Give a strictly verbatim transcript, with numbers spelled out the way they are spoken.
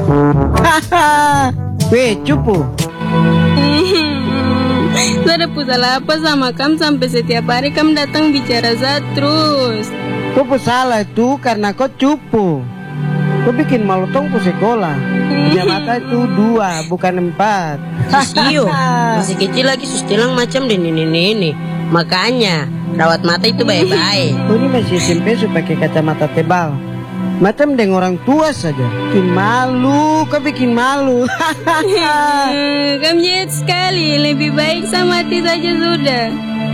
Weh, cupu. Saya salah apa sama kamu sampai setiap hari kamu datang bicara saya terus. Kau salah itu karena kau cupu. Kau bikin malu tongku sekolah. Punya mata itu dua, bukan empat. Sisio, masih kecil lagi sustilang macam dan ini-ini. Makanya, rawat mata itu baik-baik. Kau ini masih S M P so pakai kacamata tebal. Macam dengan orang tua saja. Bikin malu, kau bikin malu. Kamu jahat sekali, lebih baik sama mati saja sudah.